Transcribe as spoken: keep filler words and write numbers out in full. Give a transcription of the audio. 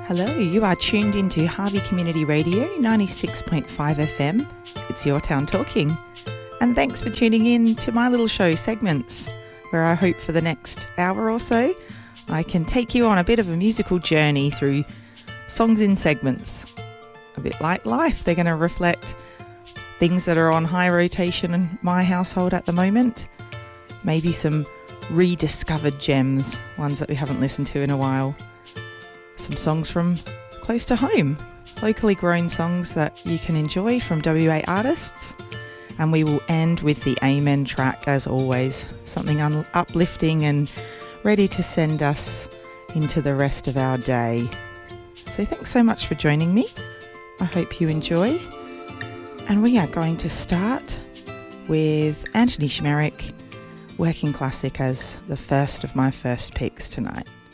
Hello, you are tuned into Harvey Community Radio ninety-six point five F M. It's Your Town Talking. And thanks for tuning in to my little show segments, where I hope for the next hour or so I can take you on a bit of a musical journey through songs in segments. A bit like life, they're going to reflect things that are on high rotation in my household at the moment. Maybe some rediscovered gems, ones that we haven't listened to in a while. Some songs from close to home, locally grown songs that you can enjoy from W A artists. And we will end with the Amen track, as always, something un- uplifting and ready to send us into the rest of our day. So thanks so much for joining me. I hope you enjoy. And we are going to start with Anthony Schmerich, Working Classic, as the first of my first picks tonight.